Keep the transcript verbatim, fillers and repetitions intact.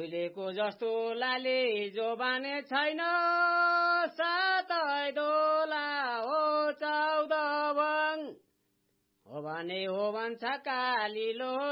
उहिलेको जस्तो लाले जोबाने छैन सातै दोला हो चौध वन हो भने हो भन्छ कालिलो